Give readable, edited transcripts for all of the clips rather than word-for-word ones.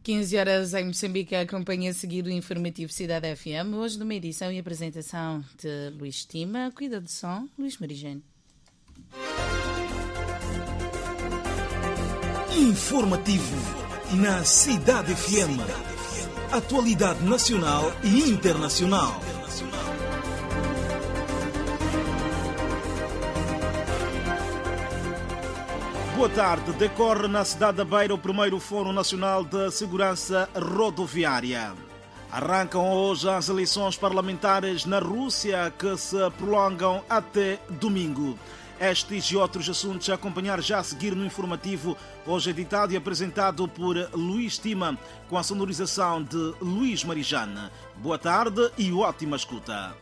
15 horas em Moçambique, acompanha a seguir o informativo Cidade FM, hoje numa edição e apresentação de Luís Estima, cuida do som, Luís Marijane. Informativo na Cidade FM. Atualidade nacional e internacional. Boa tarde. Decorre na cidade da Beira o primeiro Fórum Nacional de Segurança Rodoviária. Arrancam hoje as eleições parlamentares na Rússia, que se prolongam até domingo. Estes e outros assuntos a acompanhar já a seguir no informativo, hoje editado e apresentado por Luís Estima, com a sonorização de Luís Marijane. Boa tarde e ótima escuta.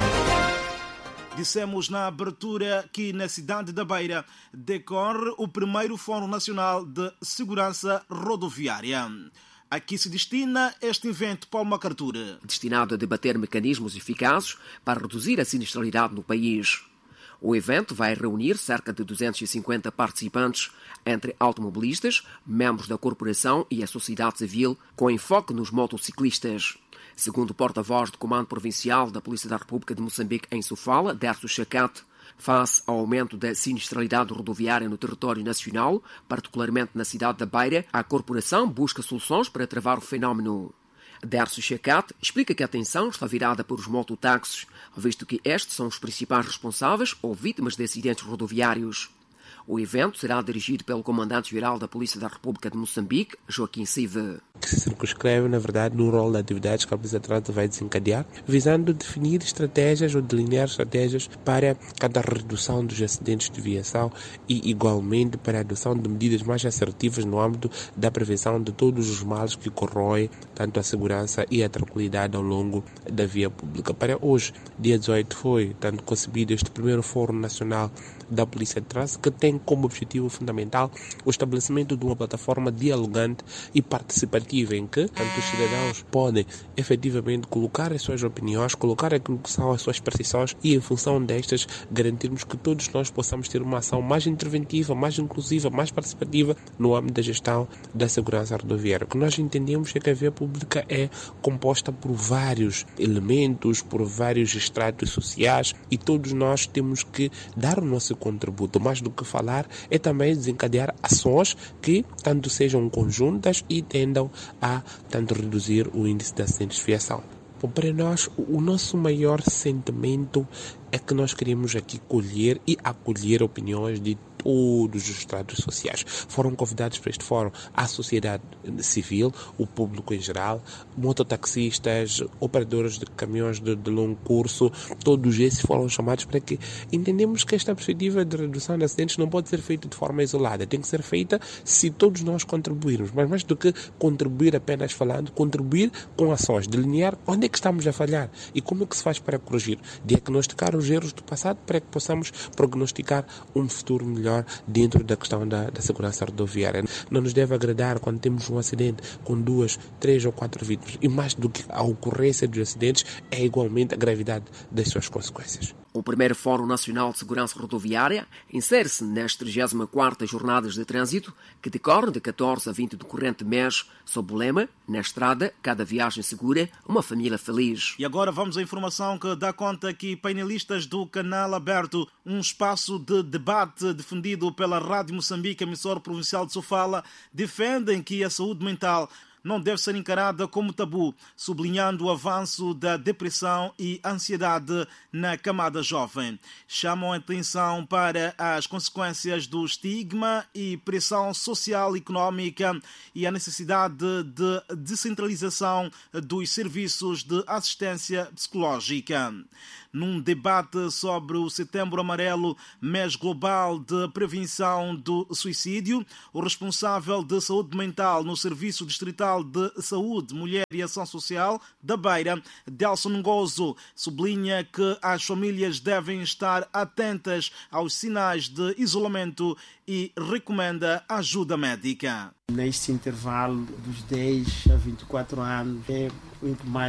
Dissemos na abertura que na cidade da Beira decorre o primeiro Fórum Nacional de Segurança Rodoviária. A que se destina este evento, Paulo MacArthur? Destinado a debater mecanismos eficazes para reduzir a sinistralidade no país. O evento vai reunir cerca de 250 participantes, entre automobilistas, membros da corporação e a sociedade civil, com enfoque nos motociclistas. Segundo o porta-voz do Comando Provincial da Polícia da República de Moçambique em Sofala, Dércio Chacate, face ao aumento da sinistralidade rodoviária no território nacional, particularmente na cidade da Beira, a corporação busca soluções para travar o fenómeno. Dércio Chacate explica que a atenção está virada para os mototáxis, visto que estes são os principais responsáveis ou vítimas de acidentes rodoviários. O evento será dirigido pelo Comandante-Geral da Polícia da República de Moçambique, Joaquim Sive. Que se circunscreve, na verdade, no rol de atividades que a Polícia de Trânsito vai desencadear, visando definir estratégias ou delinear estratégias para cada redução dos acidentes de viação e, igualmente, para a adoção de medidas mais assertivas no âmbito da prevenção de todos os males que corroem tanto a segurança e a tranquilidade ao longo da via pública. Para hoje, dia 18, foi tanto concebido este primeiro Fórum Nacional da Polícia de Trânsito, que tem como objetivo fundamental o estabelecimento de uma plataforma dialogante e participativa em que tanto os cidadãos podem efetivamente colocar as suas opiniões, colocar aquilo que são as suas percepções e, em função destas, garantirmos que todos nós possamos ter uma ação mais interventiva, mais inclusiva, mais participativa no âmbito da gestão da segurança rodoviária. O que nós entendemos é que a via pública é composta por vários elementos, por vários estratos sociais e todos nós temos que dar o nosso contributo. Mais do que falar, é também desencadear ações que tanto sejam conjuntas e tendam a tanto reduzir o índice de acidentes de viação. Bom, para nós, o nosso maior sentimento é que nós queremos aqui colher e acolher opiniões de todos os estratos sociais. Foram convidados para este fórum a sociedade civil, o público em geral, mototaxistas, operadores de caminhões de longo curso, todos esses foram chamados para que entendemos que esta perspectiva de redução de acidentes não pode ser feita de forma isolada, tem que ser feita se todos nós contribuirmos, mas mais do que contribuir apenas falando, contribuir com ações, delinear onde é que estamos a falhar e como é que se faz para corrigir, diagnosticar os erros do passado para que possamos prognosticar um futuro melhor dentro da questão da segurança rodoviária. Não nos deve agradar quando temos um acidente com 2, 3 ou 4 vítimas e mais do que a ocorrência dos acidentes é igualmente a gravidade das suas consequências. O primeiro Fórum Nacional de Segurança Rodoviária insere-se nas 34ª Jornadas de Trânsito, que decorrem de 14 a 20 do corrente mês, sob o lema "Na estrada, cada viagem segura, uma família feliz". E agora vamos à informação que dá conta que painelistas do Canal Aberto, um espaço de debate defendido pela Rádio Moçambique, emissora provincial de Sofala, defendem que a saúde mental não deve ser encarada como tabu, sublinhando o avanço da depressão e ansiedade na camada jovem. Chamam a atenção para as consequências do estigma e pressão social e económica e a necessidade de descentralização dos serviços de assistência psicológica. Num debate sobre o Setembro Amarelo, mês global de prevenção do suicídio, o responsável de saúde mental no Serviço Distrital de Saúde, Mulher e Ação Social da Beira, Delson Ngozo, sublinha que as famílias devem estar atentas aos sinais de isolamento e recomenda ajuda médica. Neste intervalo dos 10 a 24 anos é muito mais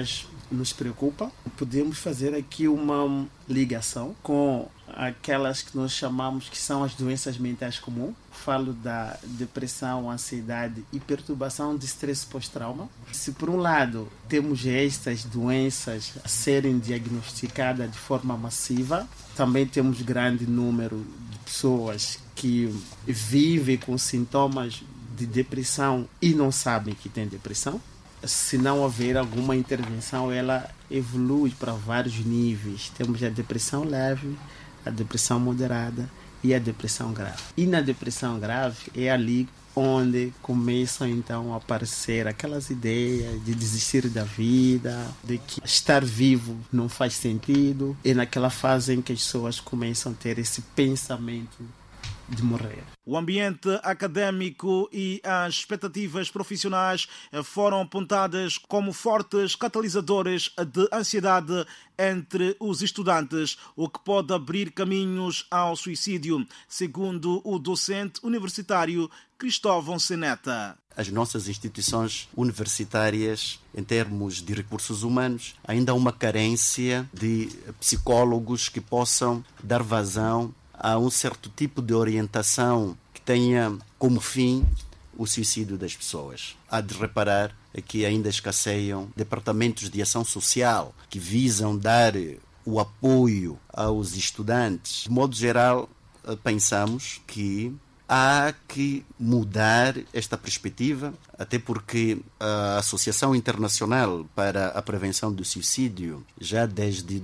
nos preocupa. Podemos fazer aqui uma ligação com aquelas que nós chamamos que são as doenças mentais comuns. Falo da depressão, ansiedade e perturbação de estresse pós-trauma. Se por um lado temos estas doenças a serem diagnosticadas de forma massiva, também temos grande número de pessoas que vivem com sintomas de depressão e não sabem que têm depressão. Se não houver alguma intervenção, ela evolui para vários níveis. Temos a depressão leve, a depressão moderada e a depressão grave. E na depressão grave é ali onde começam então a aparecer aquelas ideias de desistir da vida, de que estar vivo não faz sentido. É naquela fase em que as pessoas começam a ter esse pensamento de morrer. O ambiente académico e as expectativas profissionais foram apontadas como fortes catalisadores de ansiedade entre os estudantes, o que pode abrir caminhos ao suicídio, segundo o docente universitário Cristóvão Seneta. As nossas instituições universitárias, em termos de recursos humanos, ainda há uma carência de psicólogos que possam dar vazão a um certo tipo de orientação que tenha como fim o suicídio das pessoas. Há de reparar que ainda escasseiam departamentos de ação social que visam dar o apoio aos estudantes. De modo geral, pensamos que há que mudar esta perspectiva, até porque a Associação Internacional para a Prevenção do Suicídio, já desde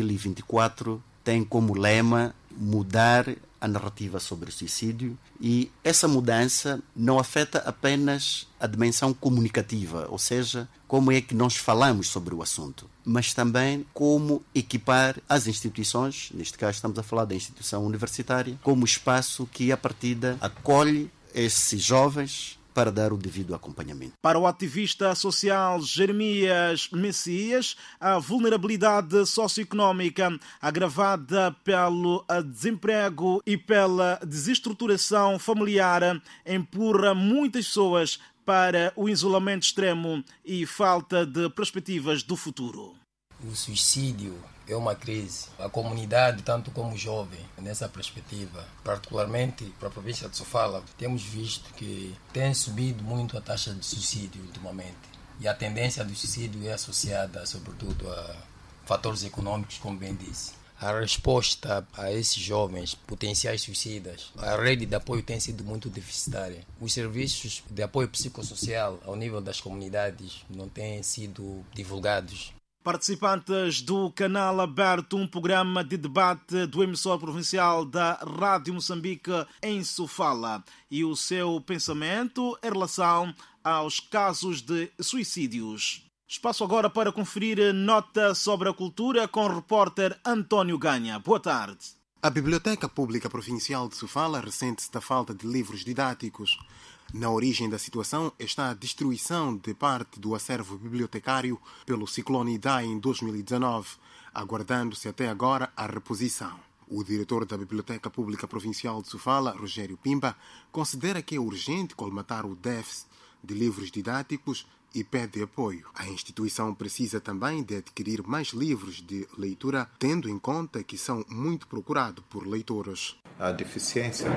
2024, tem como lema mudar a narrativa sobre o suicídio, e essa mudança não afeta apenas a dimensão comunicativa, ou seja, como é que nós falamos sobre o assunto, mas também como equipar as instituições, neste caso estamos a falar da instituição universitária, como espaço que à partida acolhe esses jovens para dar o devido acompanhamento. Para o ativista social Jeremias Messias, a vulnerabilidade socioeconómica agravada pelo desemprego e pela desestruturação familiar empurra muitas pessoas para o isolamento extremo e falta de perspectivas do futuro. O suicídio é uma crise. A comunidade, tanto como o jovem, nessa perspectiva, particularmente para a província de Sofala, temos visto que tem subido muito a taxa de suicídio ultimamente. E a tendência do suicídio é associada, sobretudo, a fatores econômicos, como bem disse. A resposta a esses jovens potenciais suicidas, a rede de apoio tem sido muito deficitária. Os serviços de apoio psicossocial ao nível das comunidades não têm sido divulgados. Participantes do Canal Aberto, um programa de debate do emissor provincial da Rádio Moçambique em Sofala, e o seu pensamento em relação aos casos de suicídios. Espaço agora para conferir nota sobre a cultura com o repórter António Ganha. Boa tarde. A Biblioteca Pública Provincial de Sofala ressente-se da falta de livros didáticos. Na origem da situação está a destruição de parte do acervo bibliotecário pelo ciclone Idai em 2019, aguardando-se até agora a reposição. O diretor da Biblioteca Pública Provincial de Sofala, Rogério Pimba, considera que é urgente colmatar o déficit de livros didáticos e pede apoio. A instituição precisa também de adquirir mais livros de leitura, tendo em conta que são muito procurados por leitores. A deficiência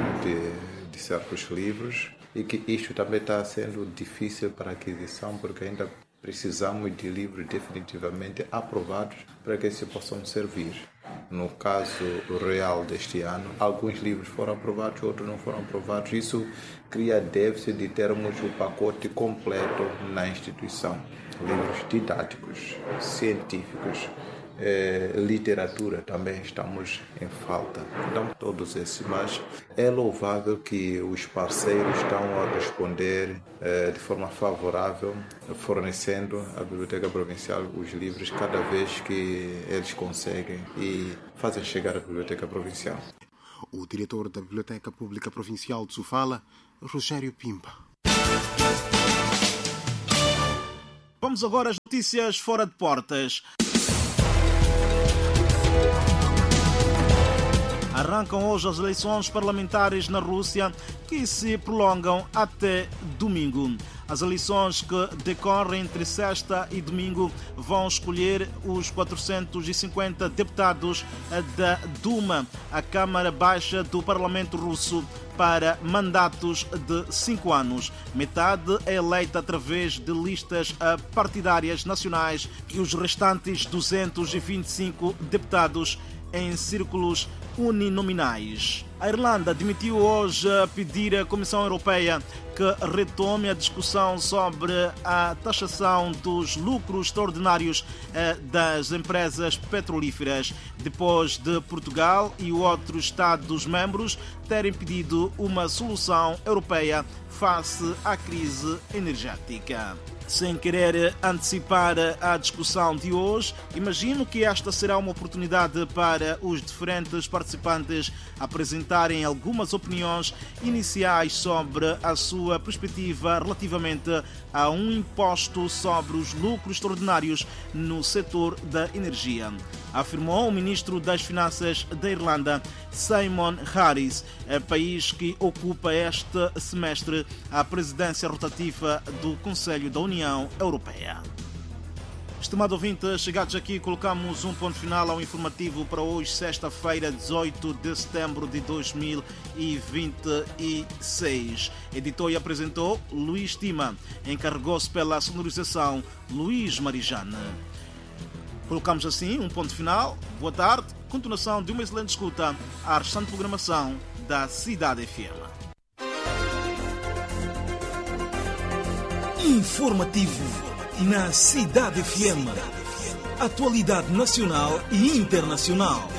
de certos livros, e que isto também está sendo difícil para a aquisição, porque ainda precisamos de livros definitivamente aprovados para que se possam servir. No caso real deste ano, alguns livros foram aprovados, outros não foram aprovados. Isso cria déficit de termos o pacote completo na instituição. Livros didáticos, científicos, literatura também estamos em falta. Então, todos esses, mas é louvável que os parceiros estão a responder de forma favorável, fornecendo à Biblioteca Provincial os livros cada vez que eles conseguem e fazem chegar à Biblioteca Provincial. O diretor da Biblioteca Pública Provincial de Sofala, Rogério Pimba. Vamos agora às notícias fora de portas. Arrancam hoje as eleições parlamentares na Rússia, que se prolongam até domingo. As eleições que decorrem entre sexta e domingo vão escolher os 450 deputados da Duma, a Câmara Baixa do Parlamento Russo, para mandatos de 5 anos. Metade é eleita através de listas partidárias nacionais e os restantes 225 deputados em círculos uninominais. A Irlanda admitiu hoje pedir à Comissão Europeia que retome a discussão sobre a taxação dos lucros extraordinários das empresas petrolíferas, depois de Portugal e outros Estados-membros terem pedido uma solução europeia face à crise energética. Sem querer antecipar a discussão de hoje, imagino que esta será uma oportunidade para os diferentes participantes apresentarem algumas opiniões iniciais sobre a sua perspectiva relativamente a um imposto sobre os lucros extraordinários no setor da energia, afirmou o ministro das Finanças da Irlanda, Simon Harris, país que ocupa este semestre a presidência rotativa do Conselho da União Europeia. Estimado ouvinte, chegados aqui, colocamos um ponto final ao informativo para hoje, sexta-feira, 18 de setembro de 2026. Editou e apresentou Luís Tima. Encarregou-se pela sonorização Luís Marijane. Colocamos assim um ponto final. Boa tarde. Continuação de uma excelente escuta à restante programação da Cidade FM. Informativo na Cidade FM. Atualidade nacional e internacional.